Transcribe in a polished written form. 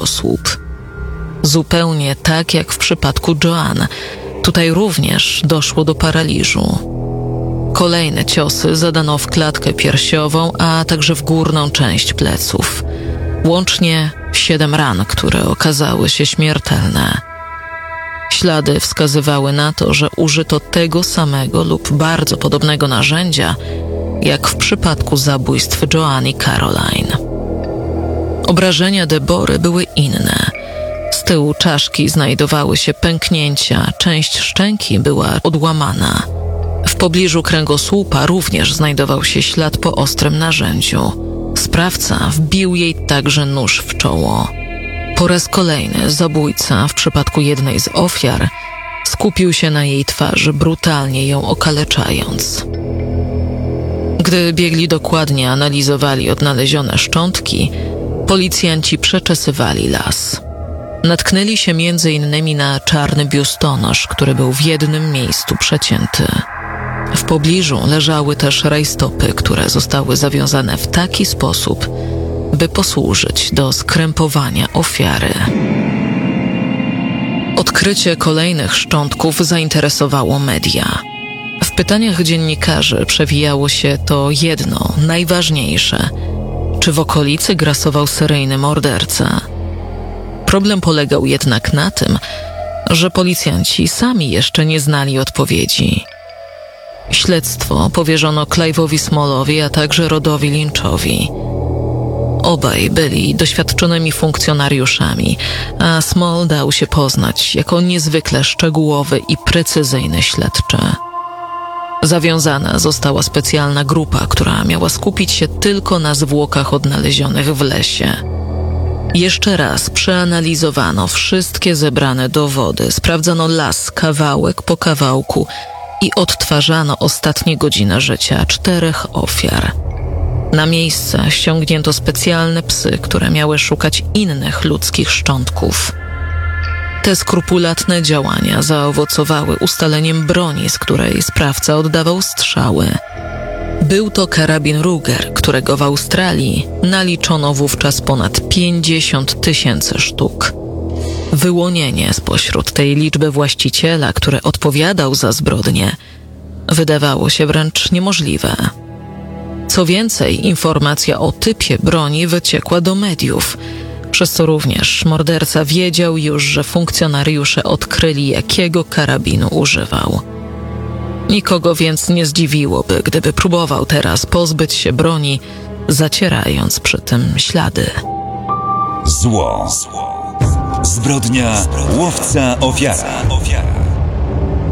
kręgosłup. Zupełnie tak jak w przypadku Joanne, tutaj również doszło do paraliżu. Kolejne ciosy zadano w klatkę piersiową, a także w górną część pleców. Łącznie 7 ran, które okazały się śmiertelne. Ślady wskazywały na to, że użyto tego samego lub bardzo podobnego narzędzia, jak w przypadku zabójstw Joanne i Caroline. Obrażenia Debory były inne. Z tyłu czaszki znajdowały się pęknięcia, część szczęki była odłamana. W pobliżu kręgosłupa również znajdował się ślad po ostrym narzędziu. Sprawca wbił jej także nóż w czoło. Po raz kolejny zabójca w przypadku jednej z ofiar skupił się na jej twarzy, brutalnie ją okaleczając. Gdy biegli dokładnie analizowali odnalezione szczątki, policjanci przeczesywali las. Natknęli się m.in. na czarny biustonosz, który był w jednym miejscu przecięty. W pobliżu leżały też rajstopy, które zostały zawiązane w taki sposób, by posłużyć do skrępowania ofiary. Odkrycie kolejnych szczątków zainteresowało media. W pytaniach dziennikarzy przewijało się to jedno, najważniejsze. Czy w okolicy grasował seryjny morderca? Problem polegał jednak na tym, że policjanci sami jeszcze nie znali odpowiedzi. Śledztwo powierzono Clive'owi Smallowi, a także Rodowi Lynchowi. Obaj byli doświadczonymi funkcjonariuszami, a Small dał się poznać jako niezwykle szczegółowy i precyzyjny śledczy. Zawiązana została specjalna grupa, która miała skupić się tylko na zwłokach odnalezionych w lesie. Jeszcze raz przeanalizowano wszystkie zebrane dowody, sprawdzano las kawałek po kawałku i odtwarzano ostatnie godziny życia 4 ofiar. Na miejsce ściągnięto specjalne psy, które miały szukać innych ludzkich szczątków. Te skrupulatne działania zaowocowały ustaleniem broni, z której sprawca oddawał strzały. Był to karabin Ruger, którego w Australii naliczono wówczas ponad 50 000 sztuk. Wyłonienie spośród tej liczby właściciela, który odpowiadał za zbrodnię, wydawało się wręcz niemożliwe. Co więcej, informacja o typie broni wyciekła do mediów, przez co również morderca wiedział już, że funkcjonariusze odkryli, jakiego karabinu używał. Nikogo więc nie zdziwiłoby, gdyby próbował teraz pozbyć się broni, zacierając przy tym ślady. Zło. Zbrodnia, łowca, ofiara.